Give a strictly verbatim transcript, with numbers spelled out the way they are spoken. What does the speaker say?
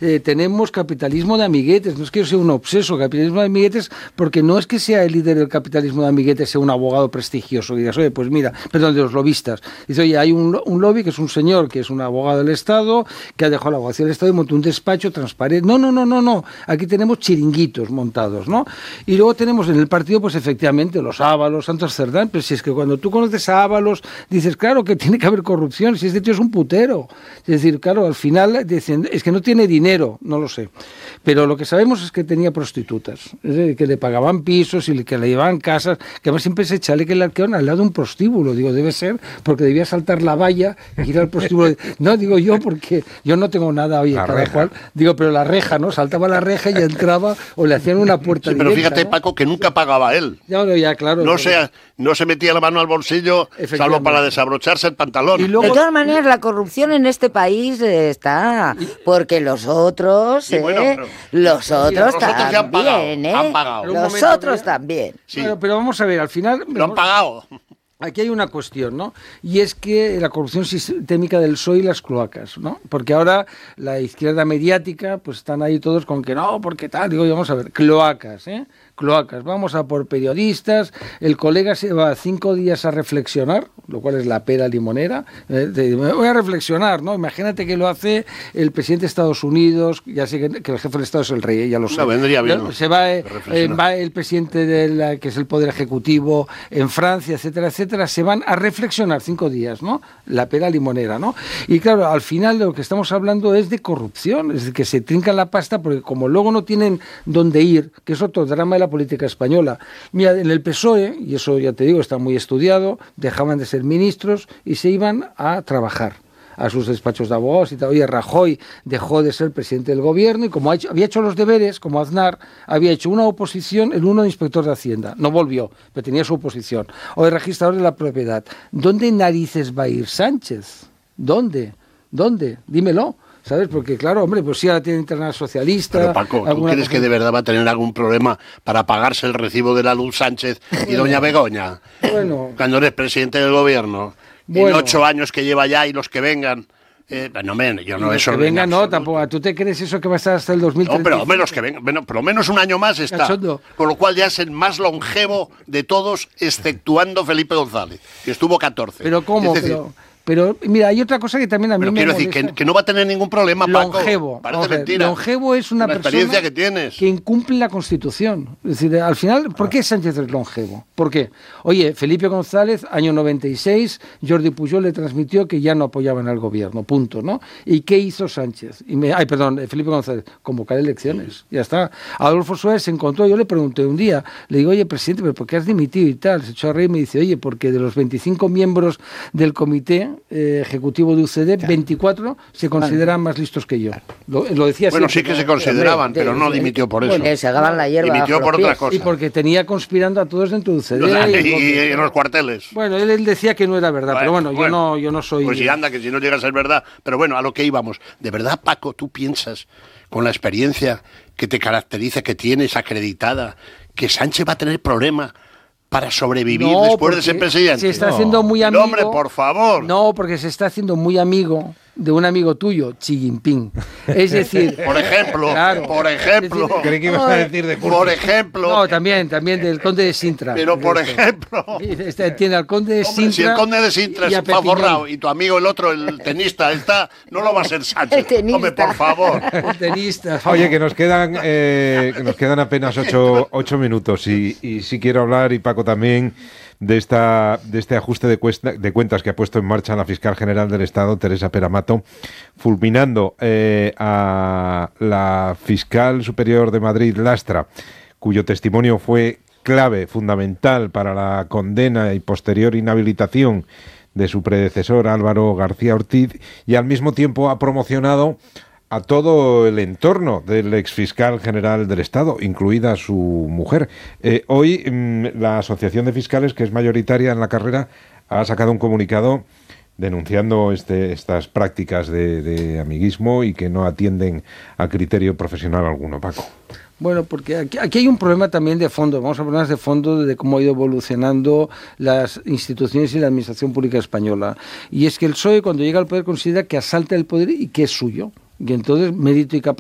eh, tenemos capitalismo de amiguetes, no es que yo sea un obseso, capitalismo de amiguetes, porque no es que sea el líder del capitalismo de amiguetes, sea un abogado prestigioso, y digas, oye, pues mira, perdón, de los lobistas, dice, oye, hay un, un lobby que es un señor, que es un abogado del Estado, que ha dejado la abogacía del Estado y montó un despacho transparente, no, no, no, no, no, aquí tenemos chiringuitos montados, ¿no? Y luego tenemos en el partido, pues efectivamente, los Ábalos, Santos Cerdán, pero si es que cuando tú conoces a Ábalos, dices, claro que tiene que haber corrupción, si este tío es un putero, es decir, claro, al final dicen, es que no tiene dinero, no lo sé, pero lo que sabemos es que tenía prostitutas, es decir, que le pagaban pisos y que le llevaban casas, que además siempre se echale que le arquearon al lado de un prostíbulo, digo, debe ser porque debía saltar la valla y ir al prostíbulo, no, digo yo, porque yo no tengo nada, oye, la cada reja. Cual, digo, pero la reja, ¿no? Saltaba la reja y entraba, o le hacían una puerta sí, pero directa, fíjate, ¿no? Paco, que nunca pagaba él. Ya, no, ya, claro. No, claro. sea, no se metía la mano al bolsillo, salvo para desabrocharse el pantalón. Y luego, de todas maneras, la corrupción en este país eh, está, porque los otros, eh, bueno, pero, los otros también, han pagado, ¿eh? Han pagado. Los momento, otros ya, también. Sí. Bueno, pero vamos a ver, al final... Lo han pagado. Aquí hay una cuestión, ¿no? Y es que la corrupción sistémica del P S O E y las cloacas, ¿no? Porque ahora la izquierda mediática, pues están ahí todos con que no, porque tal, digo, vamos a ver, cloacas, ¿eh? Cloacas, vamos a por periodistas, el colega se va cinco días a reflexionar, lo cual es la pera limonera, eh, te, voy a reflexionar, ¿no? Imagínate que lo hace el presidente de Estados Unidos, ya sé que, que el jefe del Estado es el rey, ya lo sé. No, vendría bien. Se va, eh, eh, va el presidente de la, que es el Poder Ejecutivo en Francia, etcétera, etcétera, se van a reflexionar cinco días, ¿no? La pera limonera, ¿no? Y claro, al final de lo que estamos hablando es de corrupción, es de que se trincan la pasta porque como luego no tienen dónde ir, que es otro drama de la política española. Mira, en el P S O E, y eso ya te digo, está muy estudiado, dejaban de ser ministros y se iban a trabajar a sus despachos de abogados y tal. Oye, Rajoy dejó de ser presidente del gobierno y como ha hecho, había hecho los deberes, como Aznar, había hecho una oposición, el uno de inspector de Hacienda. No volvió, pero tenía su oposición. O de registrador de la propiedad. ¿Dónde narices va a ir Sánchez? ¿Dónde? ¿Dónde? Dímelo. ¿Sabes? Porque, claro, hombre, pues sí, ahora tiene Internacional Socialista... Pero, Paco, ¿tú crees cosa... que de verdad va a tener algún problema para pagarse el recibo de la luz Sánchez y bueno, doña Begoña? Bueno... Cuando eres presidente del gobierno, bueno, en ocho años que lleva ya y los que vengan... Eh, no, men, yo no eso... Que venga, no, tampoco. ¿Tú te crees eso que va a estar hasta el dos mil treinta? No, pero menos que venga, bueno, por lo menos un año más está. Cachondo. Con lo cual ya es el más longevo de todos, exceptuando Felipe González, que estuvo catorce. ¿Pero cómo? Es decir, pero... Pero, mira, hay otra cosa que también a mí pero me quiero molesta. decir, que, que no va a tener ningún problema, Paco. Longevo. Parece mentira. Longevo es una la persona experiencia que tienes. que incumple la Constitución. Es decir, al final, ¿por qué Sánchez es longevo? ¿Por qué? Oye, Felipe González, año noventa y seis, Jordi Pujol le transmitió que ya no apoyaban al gobierno, punto, ¿no? ¿Y qué hizo Sánchez? Y me, ay, perdón, Felipe González, convocar elecciones, ya está. Adolfo Suárez se encontró, yo le pregunté un día, le digo, oye, presidente, ¿pero por qué has dimitido y tal? Se echó a reír y me dice, oye, porque de los veinticinco miembros del comité eh, ejecutivo de U C D, veinticuatro se consideran más listos que yo. Lo, lo decía Bueno, siempre, sí que se consideraban, pero no dimitió por eso. Bueno, se agarran la hierba. Dimitió por otra cosa. Y porque tenía conspirando a todos dentro de U C D. O sea, y, y, y en los cuarteles. Bueno, él, él decía que no era verdad, bueno, pero bueno, bueno, yo no yo no soy... Pues si anda, que si no llega a ser verdad. Pero bueno, a lo que íbamos. ¿De verdad, Paco, tú piensas, con la experiencia que te caracteriza, que tienes acreditada, que Sánchez va a tener problemas para sobrevivir no, después de ser presidente? Se está no. haciendo muy amigo. El hombre, por favor. No, porque se está haciendo muy amigo de un amigo tuyo, Xi Jinping. Es decir... Por ejemplo, claro, por ejemplo... Es decir, creí que ibas a decir de Por ejemplo... No, también, también del conde de Sintra. Pero por esto. ejemplo... Este, tiene al conde de Hombre, Sintra... Si el conde de Sintra está forrado y tu amigo el otro, el tenista, está... No lo va a ser Sánchez. Hombre, por favor. El tenista. Oye, que nos quedan eh, que nos quedan apenas ocho, ocho minutos y, y sí quiero hablar, y Paco también, de esta de este ajuste de, cuesta, de cuentas que ha puesto en marcha la fiscal general del Estado, Teresa Peramato, fulminando eh, a la fiscal superior de Madrid, Lastra, cuyo testimonio fue clave, fundamental para la condena y posterior inhabilitación de su predecesor, Álvaro García Ortiz, y al mismo tiempo ha promocionado a todo el entorno del exfiscal general del Estado, incluida su mujer. Eh, hoy mmm, la Asociación de Fiscales, que es mayoritaria en la carrera, ha sacado un comunicado denunciando este, estas prácticas de, de amiguismo y que no atienden a criterio profesional alguno. Paco. Bueno, porque aquí, aquí hay un problema también de fondo, vamos a problemas de fondo de cómo ha ido evolucionando las instituciones y la administración pública española. Y es que el P S O E, cuando llega al poder, considera que asalta el poder y que es suyo. Y entonces, mérito y capacidad